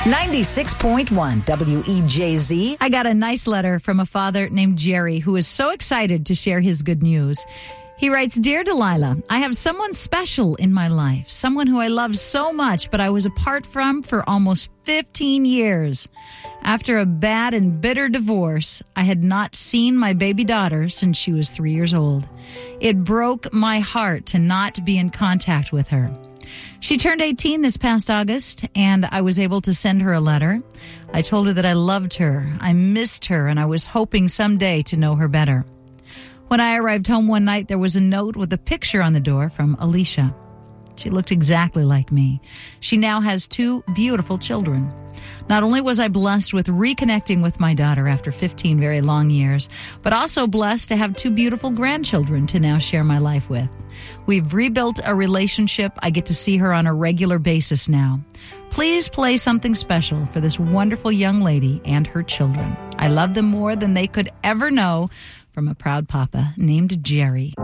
96.1 WEJZ. I got a nice letter from a father named Jerry who is so excited to share his good news. He writes, "Dear Delilah, I have someone special in my life, someone who I love so much, but I was apart from for almost 15 years. After a bad and bitter divorce, I had not seen my baby daughter since she was 3 years old. It broke my heart to not be in contact with her. She turned 18 this past August, and I was able to send her a letter. I told her that I loved her, I missed her, and I was hoping someday to know her better. When I arrived home one night, there was a note with a picture on the door from Alicia. She looked exactly like me. She now has 2 beautiful children. Not only was I blessed with reconnecting with my daughter after 15 very long years, but also blessed to have 2 beautiful grandchildren to now share my life with. We've rebuilt a relationship. I get to see her on a regular basis now. Please play something special for this wonderful young lady and her children. I love them more than they could ever know. From a proud papa named Jerry."